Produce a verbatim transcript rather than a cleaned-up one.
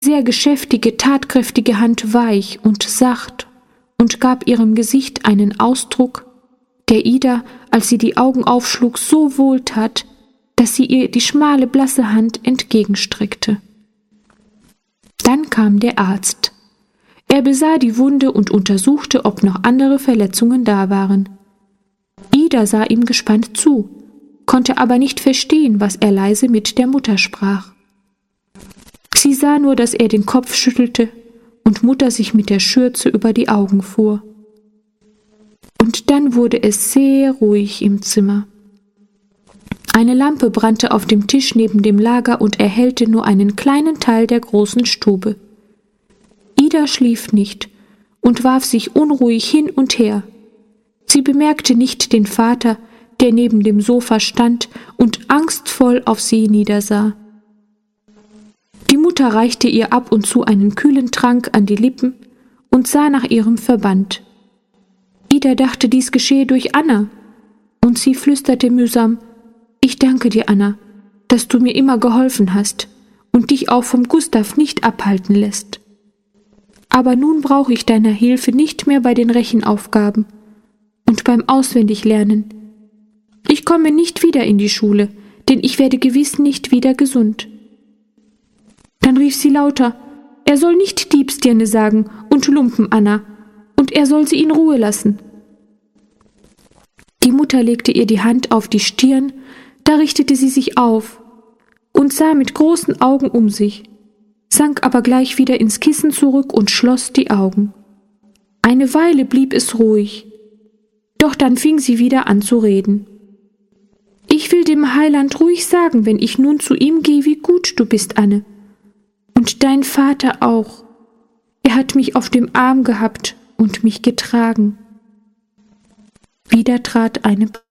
sehr geschäftige, tatkräftige Hand weich und sacht und gab ihrem Gesicht einen Ausdruck, der Ida, als sie die Augen aufschlug, so wohltat, dass sie ihr die schmale, blasse Hand entgegenstreckte. Dann kam der Arzt. Er besah die Wunde und untersuchte, ob noch andere Verletzungen da waren. Ida sah ihm gespannt zu, konnte aber nicht verstehen, was er leise mit der Mutter sprach. Sie sah nur, dass er den Kopf schüttelte und Mutter sich mit der Schürze über die Augen fuhr. Und dann wurde es sehr ruhig im Zimmer. Eine Lampe brannte auf dem Tisch neben dem Lager und erhellte nur einen kleinen Teil der großen Stube. Ida schlief nicht und warf sich unruhig hin und her. Sie bemerkte nicht den Vater, der neben dem Sofa stand und angstvoll auf sie niedersah. Die Mutter reichte ihr ab und zu einen kühlen Trank an die Lippen und sah nach ihrem Verband. Ida dachte, dies geschehe durch Anna, und sie flüsterte mühsam: »Ich danke dir, Anna, dass du mir immer geholfen hast und dich auch vom Gustav nicht abhalten lässt. Aber nun brauche ich deiner Hilfe nicht mehr bei den Rechenaufgaben und beim Auswendiglernen. Ich komme nicht wieder in die Schule, denn ich werde gewiss nicht wieder gesund.« Dann rief sie lauter: »Er soll nicht Diebsdirne sagen und Lumpen, Anna, und er soll sie in Ruhe lassen.« Die Mutter legte ihr die Hand auf die Stirn, da richtete sie sich auf und sah mit großen Augen um sich, sank aber gleich wieder ins Kissen zurück und schloss die Augen. Eine Weile blieb es ruhig, doch dann fing sie wieder an zu reden. »Ich will dem Heiland ruhig sagen, wenn ich nun zu ihm gehe, wie gut du bist, Anne. Und dein Vater auch. Er hat mich auf dem Arm gehabt und mich getragen.« Wieder trat eine